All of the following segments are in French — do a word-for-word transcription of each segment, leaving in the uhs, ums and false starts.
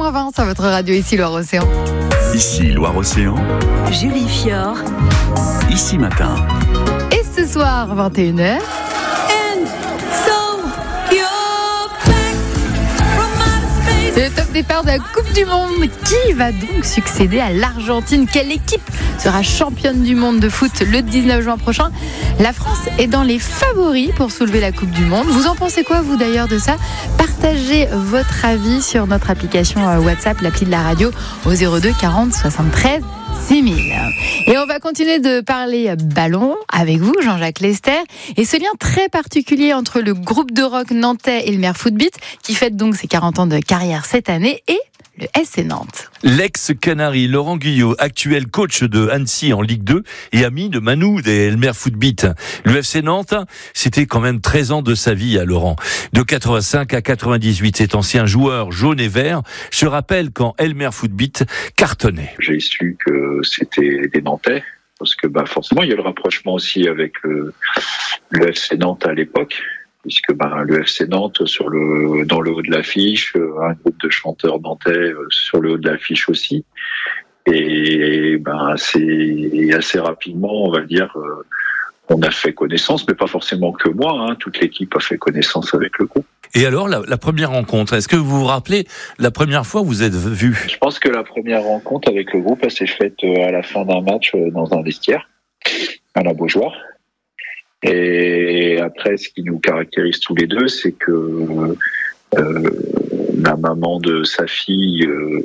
moins vingt sur votre radio ici Loire-Océan. Ici Loire-Océan. Julie Fior. Ici Matin. Et ce soir, vingt et une heures. C'est le top départ de la Coupe du Monde. Qui va donc succéder à l'Argentine ? Quelle équipe sera championne du monde de foot le dix-neuf juin prochain ? La France est dans les favoris pour soulever la Coupe du Monde. Vous en pensez quoi, vous d'ailleurs, de ça ? Partagez votre avis sur notre application WhatsApp, l'appli de la radio, au zéro deux quarante soixante-treize six mille. Et on va continuer de parler ballon avec vous, Jean-Jacques Lester, et ce lien très particulier entre le groupe de rock nantais et le Mer Footbeat, qui fête donc ses quarante ans de carrière cette année, et le S C Nantes. L'ex-Canari Laurent Guyot, actuel coach de Annecy en Ligue deux et ami de Manu des Elmer Footbeat. Le F C Nantes, c'était quand même treize ans de sa vie à Laurent. De quatre-vingt-cinq à quatre-vingt-dix-huit, cet ancien joueur jaune et vert se rappelle quand Elmer Footbeat cartonnait. J'ai su que c'était des Nantais, parce que bah, forcément il y a le rapprochement aussi avec le, le F C Nantes à l'époque. Puisque ben, le F C Nantes, sur le, dans le haut de l'affiche, un groupe de chanteurs nantais sur le haut de l'affiche aussi. Et ben, assez, assez rapidement, on va dire, on a fait connaissance, mais pas forcément que moi, hein, toute l'équipe a fait connaissance avec le groupe. Et alors, la, la première rencontre, est-ce que vous vous rappelez la première fois où vous êtes vus ? Je pense que la première rencontre avec le groupe, elle s'est faite à la fin d'un match dans un vestiaire, à la Beaujoire. Et après, ce qui nous caractérise tous les deux, c'est que euh, la maman de sa fille euh,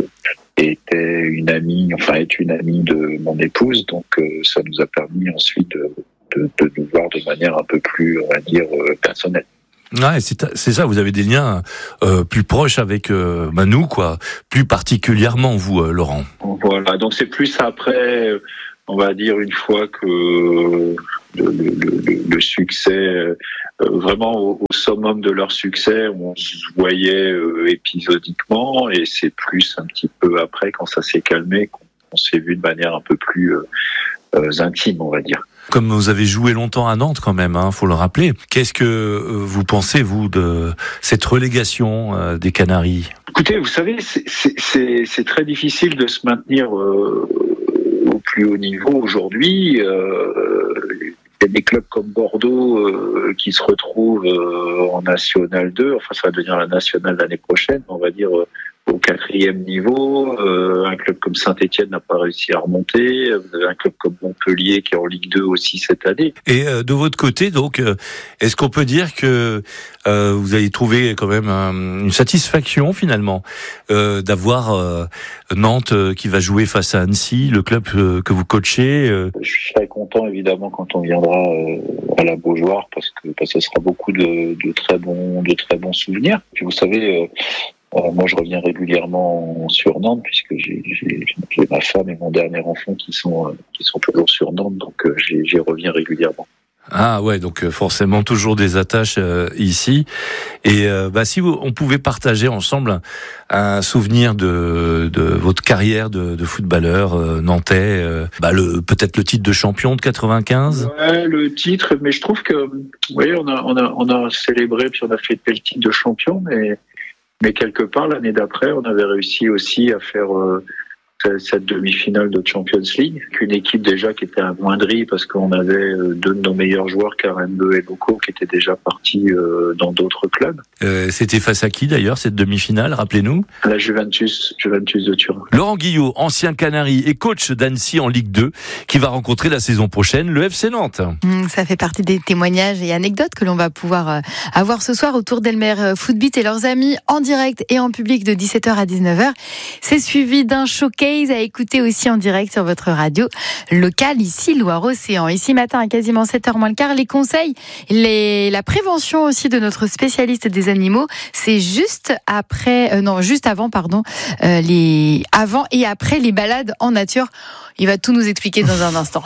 était une amie, enfin est une amie de mon épouse, donc euh, ça nous a permis ensuite de, de, de nous voir de manière un peu plus, on va dire, euh, personnelle. Ouais, c'est, c'est ça, vous avez des liens euh, plus proches avec euh, Manu, quoi, plus particulièrement vous, euh, Laurent. Voilà, donc c'est plus après, on va dire, une fois que le, le, le, le succès, euh, vraiment au, au summum de leur succès, on se voyait euh, épisodiquement, et c'est plus un petit peu après, quand ça s'est calmé, qu'on s'est vu de manière un peu plus euh, euh, intime, on va dire. Comme vous avez joué longtemps à Nantes quand même, hein, faut le rappeler. Qu'est-ce que vous pensez, vous, de cette relégation euh, des Canaries ? Écoutez, vous savez, c'est, c'est, c'est, c'est très difficile de se maintenir euh, au plus haut niveau aujourd'hui. Euh, il y a des clubs comme Bordeaux euh, qui se retrouvent euh, en National deux. Enfin, ça va devenir la Nationale l'année prochaine, on va dire... Euh, au quatrième niveau, euh, un club comme Saint-Étienne n'a pas réussi à remonter, vous avez un club comme Montpellier qui est en Ligue deux aussi cette année. Et euh, de votre côté, donc, euh, est-ce qu'on peut dire que euh, vous avez trouvé quand même un, une satisfaction finalement euh, d'avoir euh, Nantes euh, qui va jouer face à Annecy, le club euh, que vous coachez euh... Je serai content évidemment quand on viendra euh, à la Beaujoire, parce que parce que ce sera beaucoup de, de très bons de très bons souvenirs. Puis vous savez. Euh, Euh, moi, je reviens régulièrement sur Nantes, puisque j'ai, j'ai, j'ai ma femme et mon dernier enfant qui sont, euh, qui sont toujours sur Nantes, donc euh, j'y, j'y reviens régulièrement. Ah ouais, donc euh, forcément toujours des attaches euh, ici. Et euh, bah, si vous, on pouvait partager ensemble un, un souvenir de, de votre carrière de, de footballeur euh, nantais, euh, bah, le, peut-être le titre de champion de quatre-vingt-quinze. Ouais, le titre, mais je trouve que, vous voyez, on a, on a, on a célébré, puis on a fait le titre de champion, mais Mais quelque part, l'année d'après, on avait réussi aussi à faire euh, cette demi-finale de Champions League. Une équipe déjà qui était amoindrie parce qu'on avait deux de nos meilleurs joueurs, Karembeu et Loco, qui étaient déjà partis euh, dans d'autres clubs. Euh, c'était face à qui d'ailleurs, cette demi-finale, rappelez-nous ? La Juventus, Juventus de Turin. Laurent Guyot, ancien Canari et coach d'Annecy en Ligue deux, qui va rencontrer la saison prochaine le F C Nantes. Mmh, ça fait partie des témoignages et anecdotes que l'on va pouvoir avoir ce soir autour d'Elmer Footbeat et leurs amis en direct et en public de dix-sept heures à dix-neuf heures. C'est suivi d'un showcase à écouter aussi en direct sur votre radio locale ici Loire-Océan. Ici matin à quasiment sept heures moins le quart, les conseils, les, la prévention aussi de notre spécialiste des animaux, c'est juste après, euh, non juste avant pardon, euh, les avant et après les balades en nature. Il va tout nous expliquer dans un instant.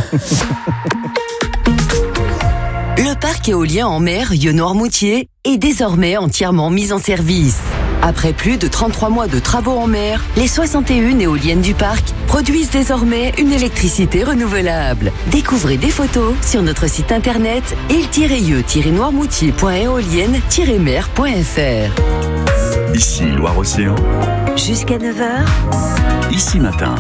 Le parc éolien en mer Yeux-Noirmoutier est désormais entièrement mis en service. Après plus de trente-trois mois de travaux en mer, les soixante et une éoliennes du parc produisent désormais une électricité renouvelable. Découvrez des photos sur notre site internet il tiret yeux tiret noirmoutier point éolienne tiret mer point f r. Ici Loire-Océan. Jusqu'à neuf heures. Ici Matin.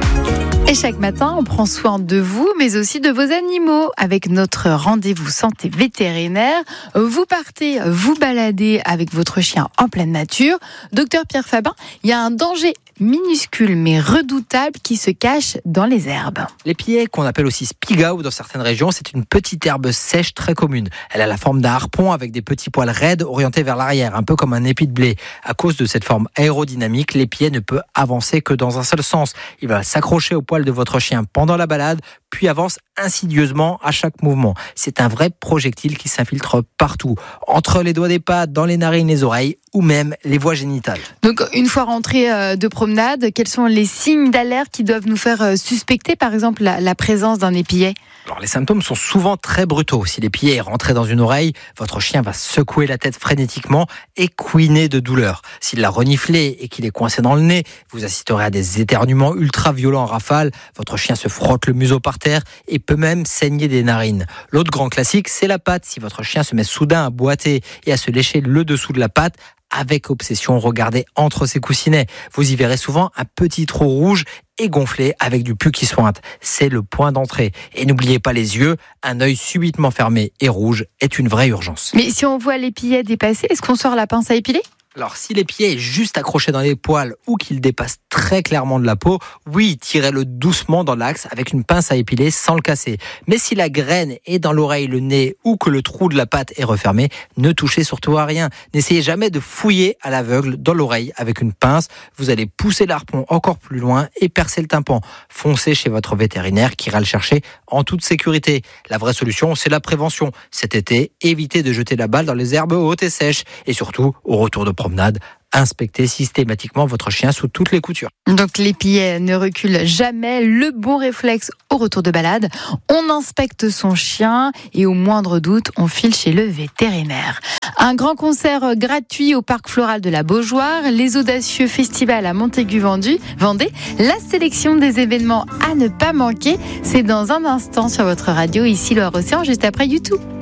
Et chaque matin, on prend soin de vous, mais aussi de vos animaux. Avec notre rendez-vous santé vétérinaire, vous partez vous balader avec votre chien en pleine nature. Docteur Pierre Fabin, il y a un danger minuscule mais redoutable qui se cache dans les herbes. L'épiet, qu'on appelle aussi spigao dans certaines régions, c'est une petite herbe sèche très commune. Elle a la forme d'un harpon avec des petits poils raides orientés vers l'arrière, un peu comme un épi de blé. À cause de cette forme aérodynamique, l'épiet ne peut avancer que dans un seul sens. Il va s'accrocher au poil de votre chien pendant la balade, puis avance insidieusement à chaque mouvement. C'est un vrai projectile qui s'infiltre partout, entre les doigts des pattes, dans les narines, les oreilles ou même les voies génitales. Donc une fois rentré de promenade, quels sont les signes d'alerte qui doivent nous faire suspecter par exemple la, la présence d'un épiet ? Alors, les symptômes sont souvent très brutaux. Si l'épiet est rentré dans une oreille, votre chien va secouer la tête frénétiquement et couiner de douleur. S'il l'a reniflé et qu'il est coincé dans le nez, vous assisterez à des éternuements ultra violents en rafale. Votre chien se frotte le museau par terre et peut même saigner des narines. L'autre grand classique, c'est la patte. Si votre chien se met soudain à boiter et à se lécher le dessous de la patte, avec obsession, regardez entre ses coussinets. Vous y verrez souvent un petit trou rouge et gonflé avec du pus qui sointe. C'est le point d'entrée. Et n'oubliez pas les yeux, un œil subitement fermé et rouge est une vraie urgence. Mais si on voit l'épiet dépasser, est-ce qu'on sort la pince à épiler ? Alors, si l'épiet est juste accroché dans les poils ou qu'il dépasse très clairement de la peau, oui, tirez-le doucement dans l'axe avec une pince à épiler sans le casser. Mais si la graine est dans l'oreille, le nez ou que le trou de la patte est refermé, ne touchez surtout à rien. N'essayez jamais de fouiller à l'aveugle dans l'oreille avec une pince. Vous allez pousser l'harpon encore plus loin et percer le tympan. Foncez chez votre vétérinaire qui ira le chercher en toute sécurité. La vraie solution, c'est la prévention. Cet été, évitez de jeter la balle dans les herbes hautes et sèches. Et surtout, au retour de promenade, inspectez systématiquement votre chien sous toutes les coutures. Donc l'épiet ne recule jamais, le bon réflexe au retour de balade. On inspecte son chien et au moindre doute, on file chez le vétérinaire. Un grand concert gratuit au Parc Floral de la Beaujoire, les audacieux festivals à Montaigu-Vendée, la sélection des événements à ne pas manquer, c'est dans un instant sur votre radio, ici Loire-Océan, juste après YouTube.